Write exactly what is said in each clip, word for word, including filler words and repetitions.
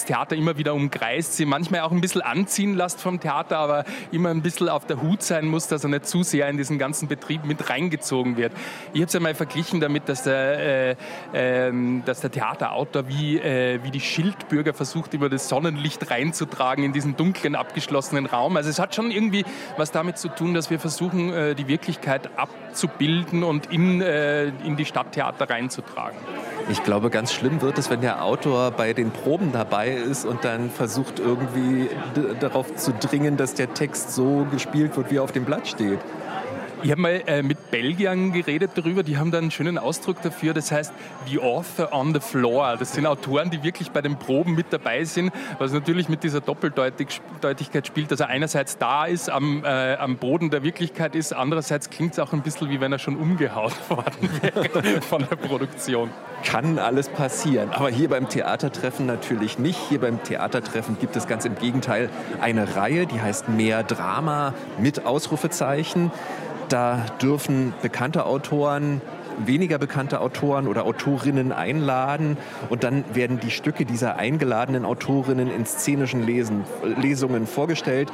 das Theater immer wieder umkreist, sie manchmal auch ein bisschen anziehen lässt vom Theater, aber immer ein bisschen auf der Hut sein muss, dass er nicht zu sehr in diesen ganzen Betrieb mit reingezogen wird. Ich habe es einmal verglichen damit, dass der, äh, äh, dass der Theaterautor wie, äh, wie die Schildbürger versucht, über das Sonnenlicht reinzutragen in diesen dunklen, abgeschlossenen Raum. Also es hat schon irgendwie was damit zu tun, dass wir versuchen, äh, die Wirklichkeit abzubilden und in, äh, in die Stadttheater reinzutragen. Ich glaube, ganz schlimm wird es, wenn der Autor bei den Proben dabei ist und dann versucht irgendwie d- darauf zu dringen, dass der Text so gespielt wird, wie er auf dem Blatt steht. Ich habe mal äh, mit Belgiern geredet darüber, die haben da einen schönen Ausdruck dafür, das heißt the author on the floor. Das sind Autoren, die wirklich bei den Proben mit dabei sind, was natürlich mit dieser Doppeldeutigkeit spielt, dass er einerseits da ist, am, äh, am Boden der Wirklichkeit ist, andererseits klingt es auch ein bisschen, wie wenn er schon umgehauen worden wäre von der Produktion. Kann alles passieren, aber hier beim Theatertreffen natürlich nicht. Hier beim Theatertreffen gibt es ganz im Gegenteil eine Reihe, die heißt Mehr Drama mit Ausrufezeichen. Da dürfen bekannte Autoren, weniger bekannte Autoren oder Autorinnen einladen und dann werden die Stücke dieser eingeladenen Autorinnen in szenischen Lesen, Lesungen vorgestellt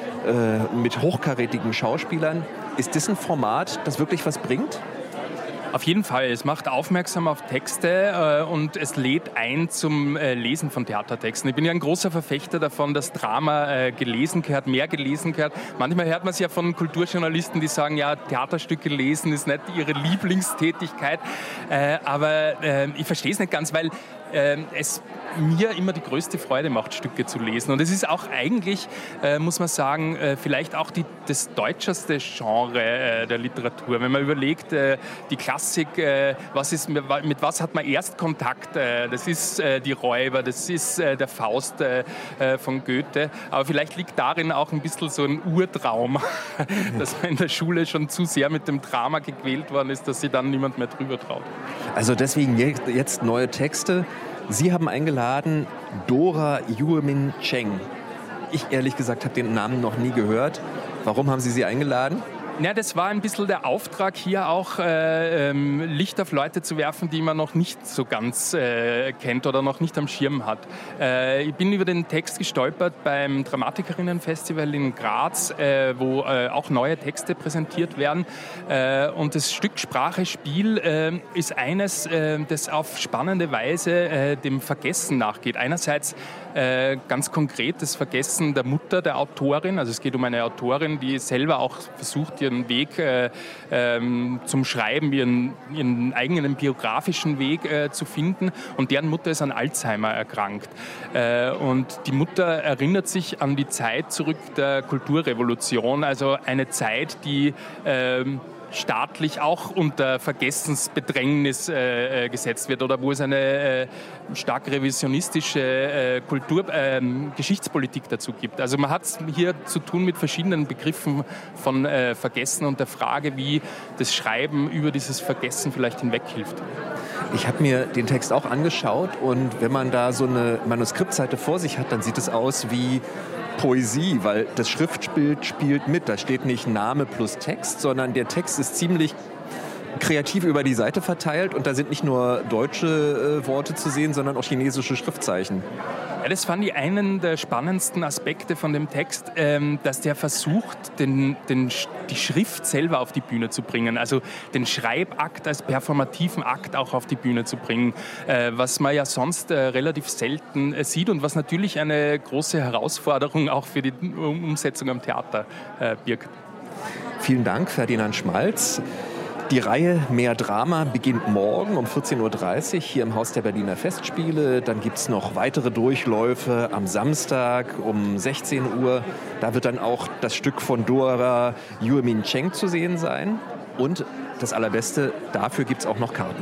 äh, mit hochkarätigen Schauspielern. Ist das ein Format, das wirklich was bringt? Auf jeden Fall. Es macht aufmerksam auf Texte äh, und es lädt ein zum äh, Lesen von Theatertexten. Ich bin ja ein großer Verfechter davon, dass Drama äh, gelesen gehört, mehr gelesen gehört. Manchmal hört man es ja von Kulturjournalisten, die sagen, ja, Theaterstücke lesen ist nicht ihre Lieblingstätigkeit. Äh, aber äh, ich verstehe es nicht ganz, weil äh, es mir immer die größte Freude macht, Stücke zu lesen. Und es ist auch eigentlich, äh, muss man sagen, äh, vielleicht auch die, das deutscheste Genre äh, der Literatur. Wenn man überlegt, äh, die Klassik, äh, was ist, mit was hat man erst Kontakt? Äh, das ist äh, die Räuber, das ist äh, der Faust äh, von Goethe. Aber vielleicht liegt darin auch ein bisschen so ein Urtraum, dass man in der Schule schon zu sehr mit dem Drama gequält worden ist, dass sich dann niemand mehr drüber traut. Also deswegen jetzt neue Texte. Sie haben eingeladen Dora Yuemin Cheng. Ich ehrlich gesagt habe den Namen noch nie gehört. Warum haben Sie sie eingeladen? Ja, das war ein bisschen der Auftrag, hier auch äh, ähm, Licht auf Leute zu werfen, die man noch nicht so ganz äh, kennt oder noch nicht am Schirm hat. Äh, ich bin über den Text gestolpert beim Dramatikerinnenfestival in Graz, äh, wo äh, auch neue Texte präsentiert werden. Äh, und das Stück Sprache, Spiel äh, ist eines, äh, das auf spannende Weise äh, dem Vergessen nachgeht. Einerseits äh, ganz konkret das Vergessen der Mutter der Autorin. Also es geht um eine Autorin, die selber auch versucht, ihren Weg äh, ähm, zum Schreiben, ihren, ihren eigenen biografischen Weg äh, zu finden. Und deren Mutter ist an Alzheimer erkrankt. Äh, und die Mutter erinnert sich an die Zeit zurück der Kulturrevolution, also eine Zeit, die ähm, staatlich auch unter Vergessensbedrängnis äh, gesetzt wird oder wo es eine äh, stark revisionistische äh, Kultur, äh, Geschichtspolitik dazu gibt. Also man hat es hier zu tun mit verschiedenen Begriffen von äh, Vergessen und der Frage, wie das Schreiben über dieses Vergessen vielleicht hinweghilft. Ich habe mir den Text auch angeschaut und wenn man da so eine Manuskriptseite vor sich hat, dann sieht es aus wie Poesie, weil das Schriftbild spielt mit. Da steht nicht Name plus Text, sondern der Text ist ziemlich kreativ über die Seite verteilt und da sind nicht nur deutsche äh, Worte zu sehen, sondern auch chinesische Schriftzeichen. Ja, das fand ich einen der spannendsten Aspekte von dem Text, ähm, dass der versucht, den, den, die Schrift selber auf die Bühne zu bringen, also den Schreibakt als performativen Akt auch auf die Bühne zu bringen, äh, was man ja sonst äh, relativ selten äh, sieht und was natürlich eine große Herausforderung auch für die Umsetzung am Theater äh, birgt. Vielen Dank, Ferdinand Schmalz. Die Reihe Mehr Drama beginnt morgen um vierzehn Uhr dreißig hier im Haus der Berliner Festspiele. Dann gibt es noch weitere Durchläufe am Samstag um sechzehn Uhr. Da wird dann auch das Stück von Dora Yuemin Cheng zu sehen sein. Und das Allerbeste, dafür gibt es auch noch Karten.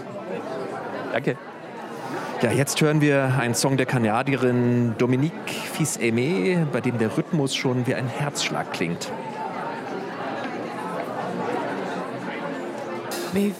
Danke. Ja, jetzt hören wir einen Song der Kanadierin Dominique Fils-Aimé, bei dem der Rhythmus schon wie ein Herzschlag klingt.